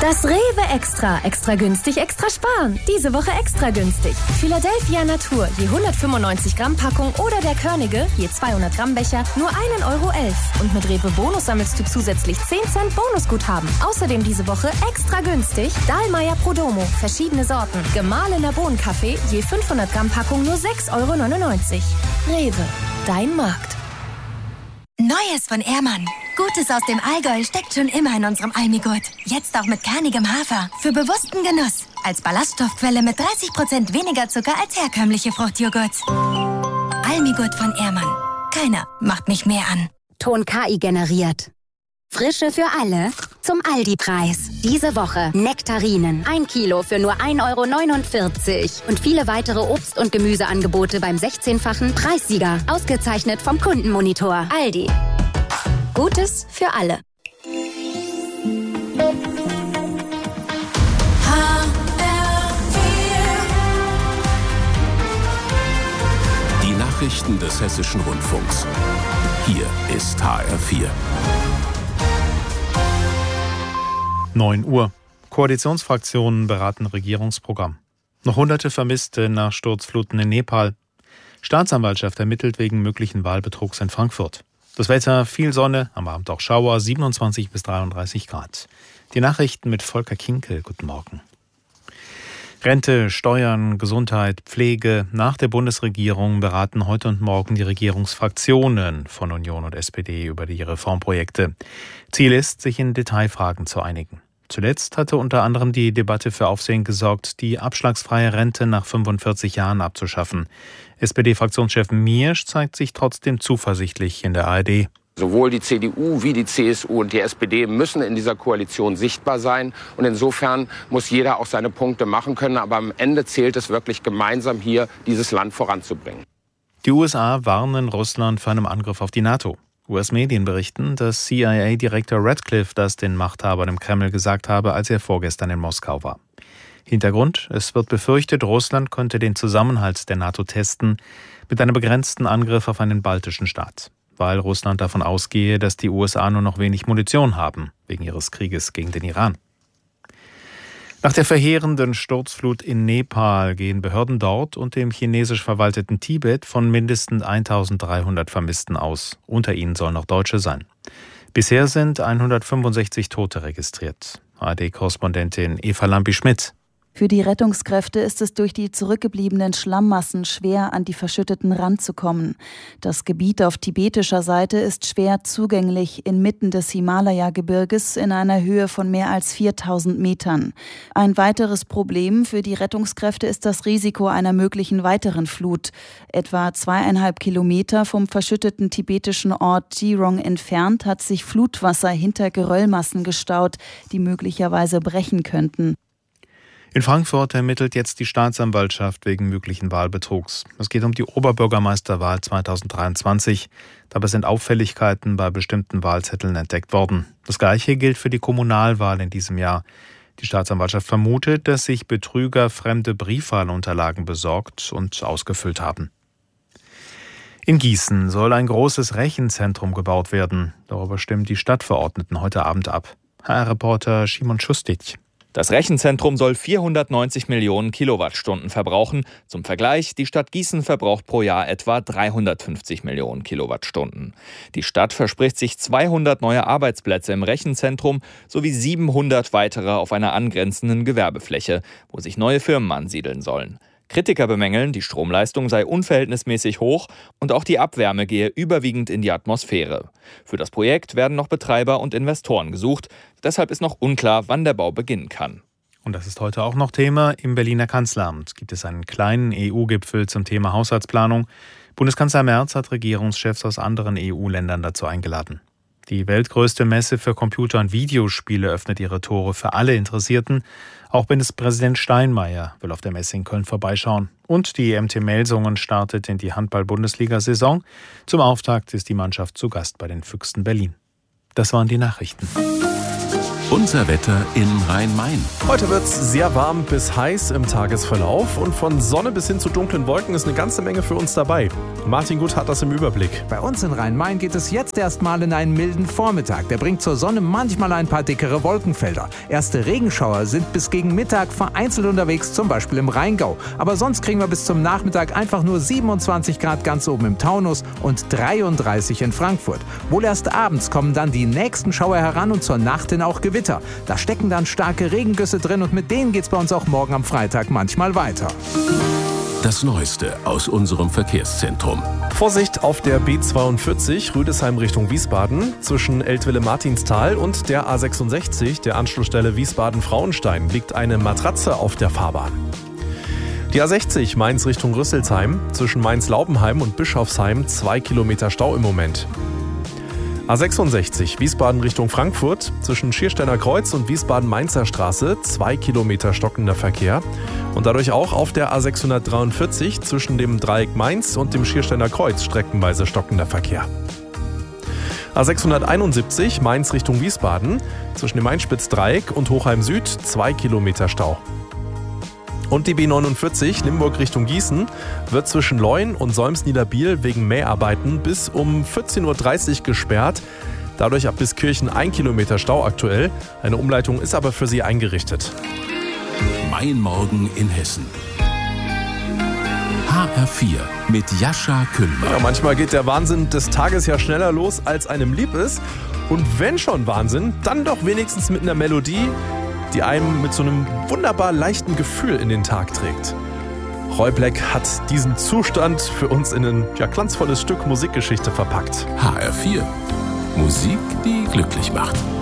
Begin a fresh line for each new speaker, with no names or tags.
Das Rewe Extra. Extra günstig, extra sparen. Diese Woche extra günstig. Philadelphia Natur, je 195 Gramm Packung oder der Körnige, je 200 Gramm Becher, nur 1,11 €. Und mit Rewe Bonus sammelst du zusätzlich 10 Cent Bonusguthaben. Außerdem diese Woche extra günstig Dahlmeier Prodomo, verschiedene Sorten. Gemahlener Bohnenkaffee, je 500 Gramm Packung, nur 6,99 €. Rewe, dein Markt.
Neues von Ehrmann. Gutes aus dem Allgäu steckt schon immer in unserem Almigurt. Jetzt auch mit kernigem Hafer. Für bewussten Genuss. Als Ballaststoffquelle mit 30% weniger Zucker als herkömmliche Fruchtjoghurts. Almigurt von Ehrmann. Keiner macht mich mehr an.
Ton KI generiert. Frische für alle zum Aldi-Preis. Diese Woche Nektarinen. 1 Kilo für nur 1,49 €. Und viele weitere Obst- und Gemüseangebote beim 16-fachen Preissieger. Ausgezeichnet vom Kundenmonitor. Aldi. Gutes für alle.
Die Nachrichten des Hessischen Rundfunks. Hier ist HR4.
9 Uhr. Koalitionsfraktionen beraten Regierungsprogramm. Noch Hunderte Vermisste nach Sturzfluten in Nepal. Staatsanwaltschaft ermittelt wegen möglichen Wahlbetrugs in Frankfurt. Das Wetter, viel Sonne, am Abend auch Schauer, 27 bis 33 Grad. Die Nachrichten mit Volker Kinkel. Guten Morgen. Rente, Steuern, Gesundheit, Pflege. Nach der Bundesregierung beraten heute und morgen die Regierungsfraktionen von Union und SPD über die Reformprojekte. Ziel ist, sich in Detailfragen zu einigen. Zuletzt hatte unter anderem die Debatte für Aufsehen gesorgt, die abschlagsfreie Rente nach 45 Jahren abzuschaffen. SPD-Fraktionschef Miersch zeigt sich trotzdem zuversichtlich in der ARD.
Sowohl die CDU wie die CSU und die SPD müssen in dieser Koalition sichtbar sein. Und insofern muss jeder auch seine Punkte machen können. Aber am Ende zählt es wirklich, gemeinsam hier dieses Land voranzubringen.
Die USA warnen Russland vor einem Angriff auf die NATO. US-Medien berichten, dass CIA-Direktor Radcliffe das den Machthabern im Kreml gesagt habe, als er vorgestern in Moskau war. Hintergrund: Es wird befürchtet, Russland könnte den Zusammenhalt der NATO testen mit einem begrenzten Angriff auf einen baltischen Staat, weil Russland davon ausgehe, dass die USA nur noch wenig Munition haben, wegen ihres Krieges gegen den Iran. Nach der verheerenden Sturzflut in Nepal gehen Behörden dort und dem chinesisch verwalteten Tibet von mindestens 1.300 Vermissten aus. Unter ihnen sollen auch Deutsche sein. Bisher sind 165 Tote registriert. ARD-Korrespondentin Eva Lampi-Schmidt.
Für die Rettungskräfte ist es durch die zurückgebliebenen Schlammmassen schwer, an die Verschütteten ranzukommen. Das Gebiet auf tibetischer Seite ist schwer zugänglich inmitten des Himalaya-Gebirges in einer Höhe von mehr als 4.000 Metern. Ein weiteres Problem für die Rettungskräfte ist das Risiko einer möglichen weiteren Flut. Etwa 2,5 Kilometer vom verschütteten tibetischen Ort Jirong entfernt hat sich Flutwasser hinter Geröllmassen gestaut, die möglicherweise brechen könnten.
In Frankfurt ermittelt jetzt die Staatsanwaltschaft wegen möglichen Wahlbetrugs. Es geht um die Oberbürgermeisterwahl 2023. Dabei sind Auffälligkeiten bei bestimmten Wahlzetteln entdeckt worden. Das Gleiche gilt für die Kommunalwahl in diesem Jahr. Die Staatsanwaltschaft vermutet, dass sich Betrüger fremde Briefwahlunterlagen besorgt und ausgefüllt haben. In Gießen soll ein großes Rechenzentrum gebaut werden. Darüber stimmen die Stadtverordneten heute Abend ab. HR-Reporter Simon Schustic.
Das Rechenzentrum soll 490 Millionen Kilowattstunden verbrauchen. Zum Vergleich, die Stadt Gießen verbraucht pro Jahr etwa 350 Millionen Kilowattstunden. Die Stadt verspricht sich 200 neue Arbeitsplätze im Rechenzentrum sowie 700 weitere auf einer angrenzenden Gewerbefläche, wo sich neue Firmen ansiedeln sollen. Kritiker bemängeln, die Stromleistung sei unverhältnismäßig hoch und auch die Abwärme gehe überwiegend in die Atmosphäre. Für das Projekt werden noch Betreiber und Investoren gesucht. Deshalb ist noch unklar, wann der Bau beginnen kann.
Und das ist heute auch noch Thema. Im Berliner Kanzleramt gibt es einen kleinen EU-Gipfel zum Thema Haushaltsplanung. Bundeskanzler Merz hat Regierungschefs aus anderen EU-Ländern dazu eingeladen. Die weltgrößte Messe für Computer- und Videospiele öffnet ihre Tore für alle Interessierten. Auch Bundespräsident Steinmeier will auf der Messe in Köln vorbeischauen. Und die MT Melsungen startet in die Handball-Bundesliga-Saison. Zum Auftakt ist die Mannschaft zu Gast bei den Füchsen Berlin. Das waren die Nachrichten.
Unser Wetter in Rhein-Main.
Heute wird es sehr warm bis heiß im Tagesverlauf und von Sonne bis hin zu dunklen Wolken ist eine ganze Menge für uns dabei. Martin Gut hat das im Überblick.
Bei uns in Rhein-Main geht es jetzt erstmal in einen milden Vormittag. Der bringt zur Sonne manchmal ein paar dickere Wolkenfelder. Erste Regenschauer sind bis gegen Mittag vereinzelt unterwegs, zum Beispiel im Rheingau. Aber sonst kriegen wir bis zum Nachmittag einfach nur 27 Grad ganz oben im Taunus und 33 in Frankfurt. Wohl erst abends kommen dann die nächsten Schauer heran und zur Nacht hin auch Gewitter. Da stecken dann starke Regengüsse drin und mit denen geht's bei uns auch morgen am Freitag manchmal weiter.
Das Neueste aus unserem Verkehrszentrum.
Vorsicht auf der B42 Rüdesheim Richtung Wiesbaden zwischen Eltville-Martinsthal und der A66, der Anschlussstelle Wiesbaden-Frauenstein, liegt eine Matratze auf der Fahrbahn. Die A60 Mainz Richtung Rüsselsheim zwischen Mainz-Laubenheim und Bischofsheim 2 Kilometer Stau im Moment. A66 Wiesbaden Richtung Frankfurt zwischen Schiersteiner Kreuz und Wiesbaden-Mainzer Straße 2 Kilometer stockender Verkehr und dadurch auch auf der A643 zwischen dem Dreieck Mainz und dem Schiersteiner Kreuz streckenweise stockender Verkehr. A671 Mainz Richtung Wiesbaden zwischen dem Einspitzdreieck und Hochheim Süd 2 Kilometer Stau. Und die B49 Limburg Richtung Gießen wird zwischen Leuen und Solms-Niederbiel wegen Mäharbeiten bis um 14.30 Uhr gesperrt. Dadurch ab bis Kirchen 1 Kilometer Stau aktuell. Eine Umleitung ist aber für sie eingerichtet.
Mein Morgen in Hessen. HR4 mit Jascha Kühlmann.
Ja, manchmal geht der Wahnsinn des Tages ja schneller los, als einem lieb ist. Und wenn schon Wahnsinn, dann doch wenigstens mit einer Melodie, die einem mit so einem wunderbar leichten Gefühl in den Tag trägt. Roy Black hat diesen Zustand für uns in ein glanzvolles Stück Musikgeschichte verpackt.
HR4. Musik, die glücklich macht.